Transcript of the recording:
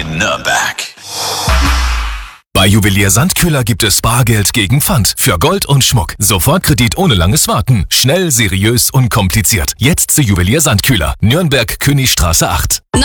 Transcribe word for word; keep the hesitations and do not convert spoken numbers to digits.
in Nürnberg. Bei Juwelier Sandkühler gibt es Bargeld gegen Pfand für Gold und Schmuck. Sofortkredit ohne langes Warten. Schnell, seriös, unkompliziert. Jetzt zu Juwelier Sandkühler. Nürnberg, Königstraße acht.